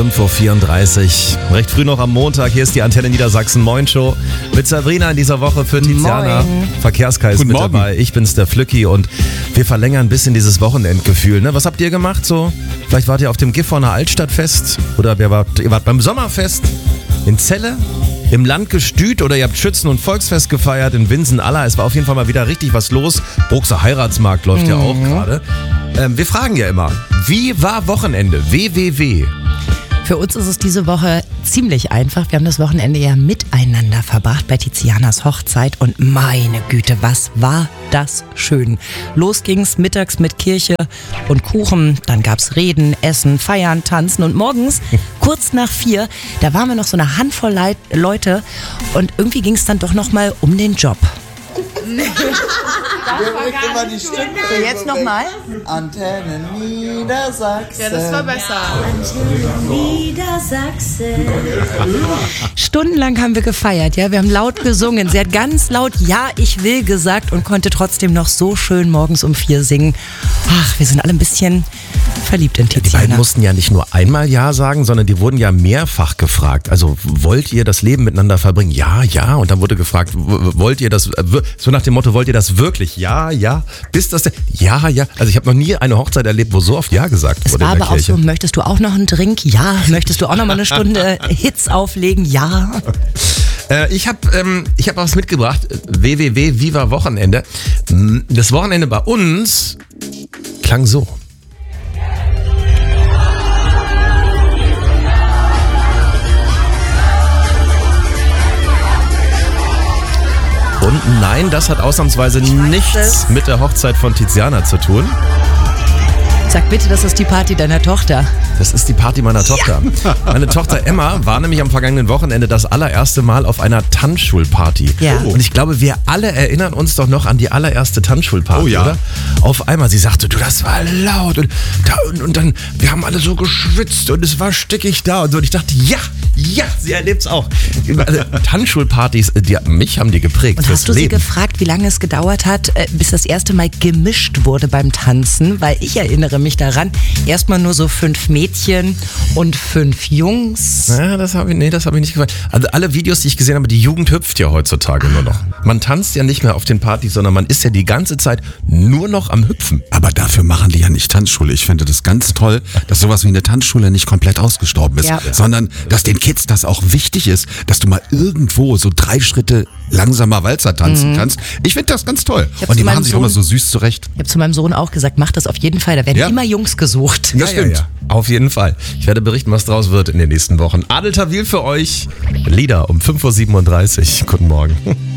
5.34 Uhr. Recht früh noch am Montag. Hier ist die Antenne Niedersachsen Moin Show mit Sabrina in dieser Woche für Tiziana. Moin. Verkehrskais mit Morgen. dabei. Ich bin's, der Flücki, und wir verlängern ein bisschen dieses Wochenendgefühl. Ne? Was habt ihr gemacht so? Vielleicht wart ihr auf dem Gifhorner Altstadtfest oder ihr wart beim Sommerfest in Celle, im Landgestüt, oder ihr habt Schützen- und Volksfest gefeiert in Winsen-Aller. Es war auf jeden Fall mal wieder richtig was los. Bruxer Heiratsmarkt läuft ja auch gerade. Wir fragen ja immer, wie war Wochenende? WWW. Für uns ist es diese Woche ziemlich einfach. Wir haben das Wochenende ja miteinander verbracht bei Tizianas Hochzeit und meine Güte, was war das schön. Los ging's mittags mit Kirche und Kuchen, dann gab's Reden, Essen, Feiern, Tanzen und morgens, kurz nach 4, da waren wir noch so eine Handvoll Leute und irgendwie ging's dann doch nochmal um den Job. Immer die Stimme. So, jetzt nochmal. Antenne Niedersachsen. Ja, das war besser. Niedersachsen. Stundenlang haben wir gefeiert, ja, wir haben laut gesungen. Sie hat ganz laut Ja, ich will gesagt und konnte trotzdem noch so schön morgens um 4 singen. Ach, wir sind alle ein bisschen verliebt in Die beiden Tiziana. mussten ja nicht nur einmal Ja sagen, sondern die wurden ja mehrfach gefragt. Also, wollt ihr das Leben miteinander verbringen? Ja, ja. Und dann wurde gefragt, wollt ihr das, so nach dem Motto, wollt ihr das wirklich? Ja, ja. Bis das, ja, ja. Also ich habe noch nie eine Hochzeit erlebt, wo so oft Ja gesagt Es wurde war in der aber auch Kirche. so, möchtest du auch noch einen Drink? Ja. Möchtest du auch noch mal eine Stunde Hits auflegen? Ja. Ich hab was mitgebracht. WWW Viva Wochenende. Das Wochenende bei uns klang so. Und nein, das hat ausnahmsweise nichts es. mit der Hochzeit von Tiziana zu tun. Sag bitte, das ist die Party deiner Tochter. Das ist die Party meiner Tochter. Meine Tochter Emma war nämlich am vergangenen Wochenende das allererste Mal auf einer Tanzschulparty. Ja. Und ich glaube, wir alle erinnern uns doch noch an die allererste Tanzschulparty, Oh ja. oder? Auf einmal, sie sagte, du, das war laut und dann, wir haben alle so geschwitzt und es war stickig da und so. Und ich dachte, ja, sie erlebt's auch. Also, Tanzschulpartys, mich haben die geprägt Und fürs hast du sie Leben. gefragt, wie lange es gedauert hat, bis das erste Mal gemischt wurde beim Tanzen? Weil ich erinnere mich daran, erstmal nur so 5 Mädchen und 5 Jungs. Ja, das habe ich nicht gefallen. Also alle Videos, die ich gesehen habe, die Jugend hüpft ja heutzutage nur noch. Man tanzt ja nicht mehr auf den Partys, sondern man ist ja die ganze Zeit nur noch am Hüpfen. Aber dafür machen die ja nicht Tanzschule. Ich finde das ganz toll, dass sowas wie eine Tanzschule nicht komplett ausgestorben ist, Ja. sondern dass den Kids das auch wichtig ist, dass du mal irgendwo so 3 Schritte langsamer Walzer tanzen kannst. Ich finde das ganz toll. hab Und die zu meinem machen sich auch immer Sohn- so süß zurecht. Ich habe zu meinem Sohn auch gesagt, mach das auf jeden Fall, da werden Ja. immer Jungs gesucht. Das stimmt. Ja. Auf jeden Fall. Ich werde berichten, was draus wird in den nächsten Wochen. Adel Tawil für euch. Lieder um 5.37 Uhr. Guten Morgen.